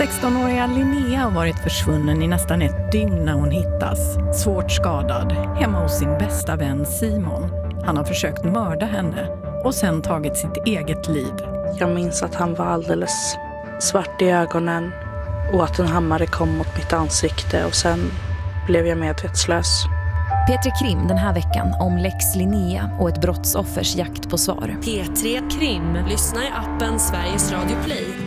16-åriga Linnea har varit försvunnen i nästan ett dygn när hon hittas. Svårt skadad, hemma hos sin bästa vän Simon. Han har försökt mörda henne och sen tagit sitt eget liv. Jag minns att han var alldeles svart i ögonen och att en hammare kom mot mitt ansikte och sen blev jag medvetslös. P3 Krim den här veckan om Lex Linnea och ett brottsoffers jakt på svar. P3 Krim, lyssna i appen Sveriges Radio Play.